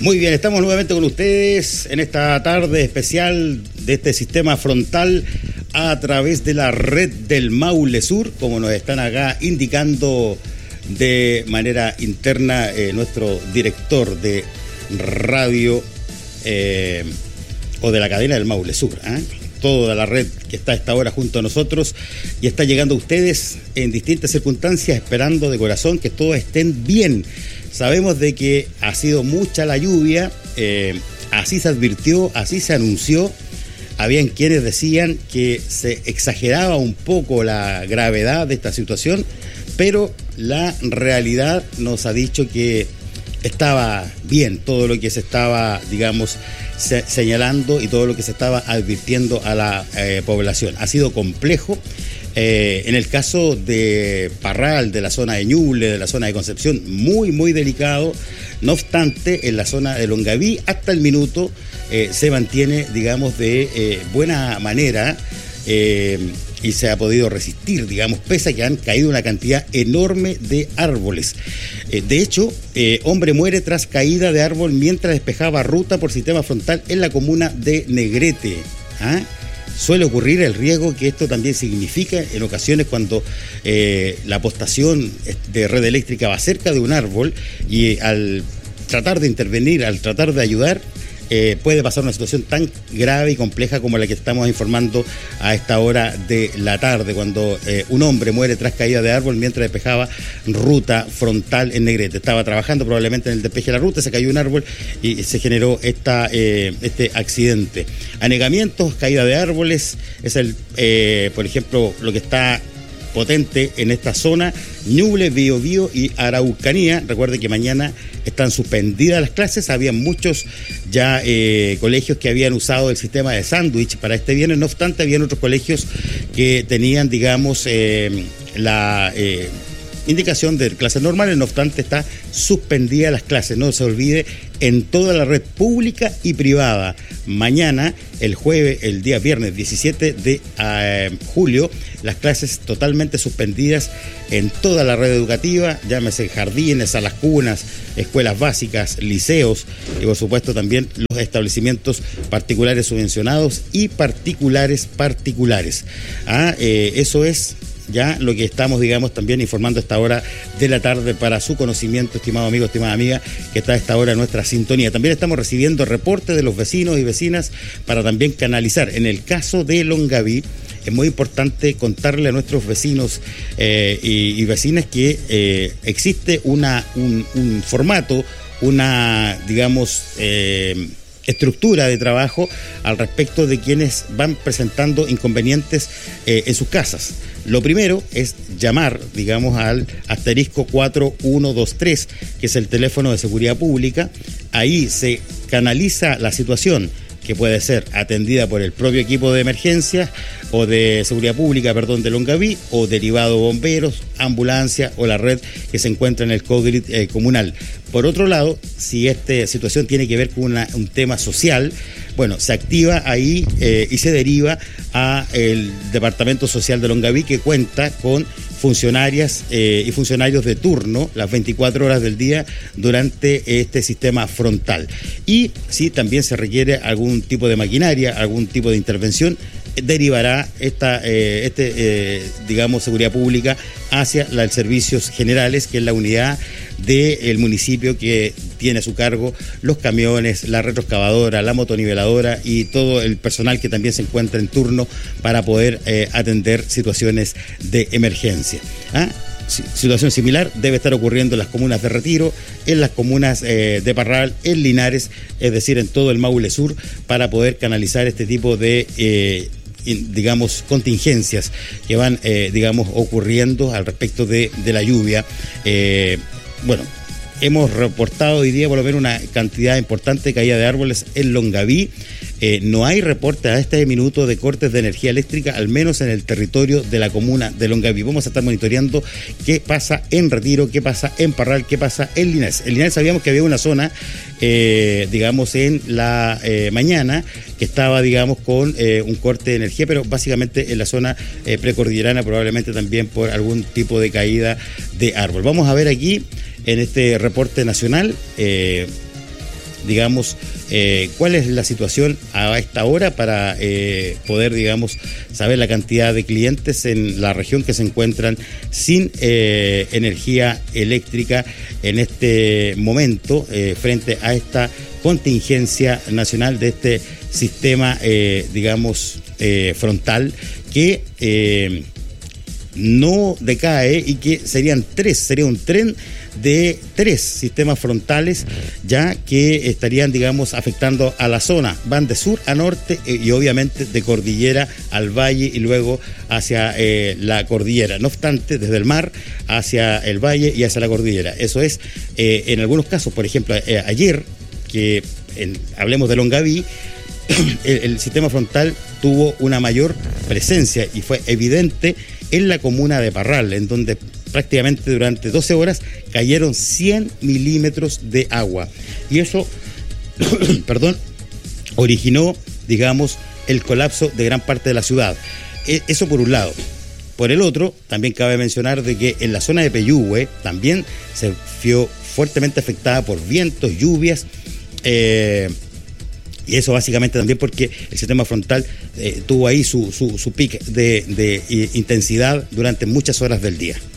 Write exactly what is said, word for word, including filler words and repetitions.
Muy bien, estamos nuevamente con ustedes en esta tarde especial de este sistema frontal a través de la red del Maule Sur, como nos están acá indicando de manera interna eh, nuestro director de radio eh, o de la cadena del Maule Sur, ¿eh? Toda la red que está a esta hora junto a nosotros y está llegando a ustedes en distintas circunstancias, esperando de corazón que todos estén bien. Sabemos de que ha sido mucha la lluvia, eh, así se advirtió, así se anunció. Habían quienes decían que se exageraba un poco la gravedad de esta situación, pero la realidad nos ha dicho que estaba bien todo lo que se estaba, digamos, se, señalando y todo lo que se estaba advirtiendo a la eh, población. Ha sido complejo. Eh, en el caso de Parral, de la zona de Ñuble, de la zona de Concepción, muy, muy delicado. No obstante, en la zona de Longaví, hasta el minuto, eh, se mantiene, digamos, de eh, buena manera eh, y se ha podido resistir, digamos, pese a que han caído una cantidad enorme de árboles. Eh, de hecho, eh, hombre muere tras caída de árbol mientras despejaba ruta por sistema frontal en la comuna de Negrete. ¿Ah? Suele ocurrir el riesgo que esto también significa en ocasiones cuando eh, la postación de red eléctrica va cerca de un árbol y al tratar de intervenir, al tratar de ayudar, eh, puede pasar una situación tan grave y compleja como la que estamos informando a esta hora de la tarde, cuando eh, un hombre muere tras caída de árbol mientras despejaba ruta frontal en Negrete. Estaba trabajando probablemente en el despeje de la ruta, se cayó un árbol y se generó esta, eh, este accidente. Anegamientos, caída de árboles, es el, eh, por ejemplo, lo que está potente en esta zona, Ñuble, Biobío y Araucanía. Recuerde que mañana están suspendidas las clases, había muchos ya eh, colegios que habían usado el sistema de sándwich para este viernes, no obstante habían otros colegios que tenían, digamos, eh, la eh, indicación de clases normales, no obstante está suspendida las clases, no se olvide, en toda la red pública y privada. Mañana, el jueves, el día viernes diecisiete de uh, julio, las clases totalmente suspendidas en toda la red educativa, llámese jardines, salas cunas, escuelas básicas, liceos y por supuesto también los establecimientos particulares subvencionados y particulares particulares. Ah, eh, eso es ya lo que estamos, digamos, también informando a esta hora de la tarde para su conocimiento, estimado amigo, estimada amiga, que está a esta hora en nuestra sintonía. También estamos recibiendo reportes de los vecinos y vecinas para también canalizar. En el caso de Longaví, es muy importante contarle a nuestros vecinos eh, y, y vecinas que eh, existe una, un, un formato, una, digamos, eh, estructura de trabajo al respecto de quienes van presentando inconvenientes eh, en sus casas. Lo primero es llamar, digamos, al asterisco cuatro uno dos tres, que es el teléfono de seguridad pública. Ahí se canaliza la situación, que puede ser atendida por el propio equipo de emergencia o de seguridad pública, perdón, de Longaví, o derivado bomberos, ambulancia o la red que se encuentra en el COGRID eh, comunal. Por otro lado, si esta situación tiene que ver con una, un tema social, bueno, se activa ahí eh, y se deriva a el Departamento Social de Longaví, que cuenta con funcionarias eh, y funcionarios de turno las veinticuatro horas del día durante este sistema frontal. Y si también se requiere algún tipo de maquinaria, algún tipo de intervención, derivará esta, eh, este, eh, digamos, seguridad pública hacia los servicios generales, que es la unidad del municipio que tiene a su cargo los camiones, la retroexcavadora, la motoniveladora y todo el personal que también se encuentra en turno para poder eh, atender situaciones de emergencia. ¿Ah? Situación similar debe estar ocurriendo en las comunas de Retiro, en las comunas eh, de Parral, en Linares, es decir, en todo el Maule Sur, para poder canalizar este tipo de eh, digamos, contingencias que van, eh, digamos, ocurriendo al respecto de, de la lluvia. Eh, bueno, hemos reportado hoy día por lo menos una cantidad importante de caída de árboles en Longaví. Eh, no hay reporte a este minuto de cortes de energía eléctrica, al menos en el territorio de la comuna de Longaví. Vamos a estar monitoreando qué pasa en Retiro, qué pasa en Parral, qué pasa en Linares. En Linares sabíamos que había una zona, eh, digamos, en la eh, mañana, que estaba, digamos, con eh, un corte de energía, pero básicamente en la zona eh, precordillerana, probablemente también por algún tipo de caída de árbol. Vamos a ver aquí, en este reporte nacional, eh, digamos, eh, cuál es la situación a esta hora para eh, poder, digamos, saber la cantidad de clientes en la región que se encuentran sin eh, energía eléctrica en este momento, eh, frente a esta contingencia nacional de este sistema, eh, digamos, eh, frontal, que eh, no decae y que serían tres, sería un tren de tres sistemas frontales ya que estarían, digamos, afectando a la zona, van de sur a norte y obviamente de cordillera al valle y luego hacia eh, la cordillera, no obstante desde el mar hacia el valle y hacia la cordillera. Eso es, eh, en algunos casos, por ejemplo, eh, ayer que en, hablemos de Longaví, el, el sistema frontal tuvo una mayor presencia y fue evidente en la comuna de Parral, en donde prácticamente durante doce horas cayeron cien milímetros de agua. Y eso, perdón, originó, digamos, el colapso de gran parte de la ciudad. Eso por un lado. Por el otro, también cabe mencionar de que en la zona de Peyúgue también se vio fuertemente afectada por vientos, lluvias, eh, y eso básicamente también porque el sistema frontal eh, tuvo ahí su, su, su pic de, de intensidad durante muchas horas del día.